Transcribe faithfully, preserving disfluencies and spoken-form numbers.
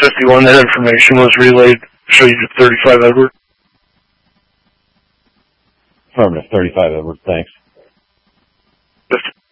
fifty-one, that information was relayed, show you to thirty-five Edward. Affirmative, thirty-five Edward, thanks. fifty.